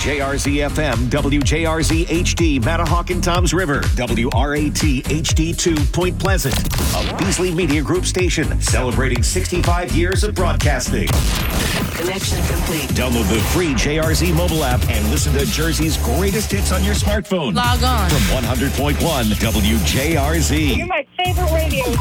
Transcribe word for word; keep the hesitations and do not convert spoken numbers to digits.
J R Z F M, W J R Z H D, Matahawk Toms River, W R A T H D two, Point Pleasant. A Beasley Media Group station celebrating sixty-five years of broadcasting. Connection complete. Download the free J R Z mobile app and listen to Jersey's greatest hits on your smartphone. Log on. From one hundred point one W J R Z. You're my favorite radio